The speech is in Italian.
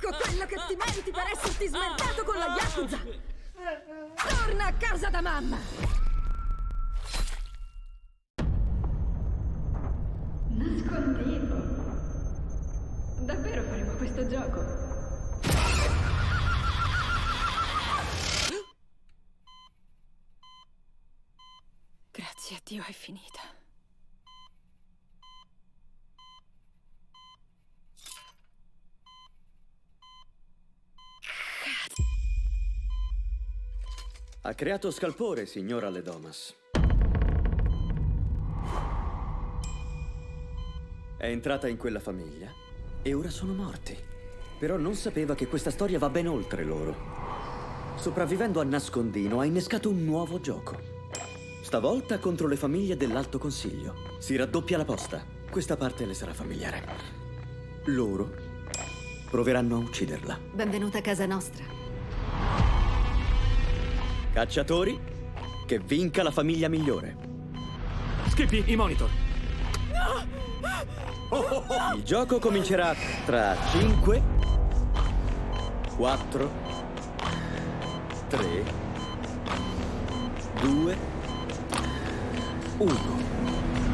Ecco quello che ti meriti per esserti smerdato con la Yakuza! Torna a casa da mamma! Nascondino! Davvero faremo questo gioco? Grazie a Dio è finita. Ha creato scalpore, signora Ledomas. È entrata in quella famiglia e ora sono morti. Però non sapeva che questa storia va ben oltre loro. Sopravvivendo a nascondino ha innescato un nuovo gioco. Stavolta contro le famiglie dell'Alto Consiglio. Si raddoppia la posta. Questa parte le sarà familiare. Loro proveranno a ucciderla. Benvenuta a casa nostra. Cacciatori, che vinca la famiglia migliore. Skippy, i monitor. Il gioco comincerà tra 5, 4, 3, 2, 1.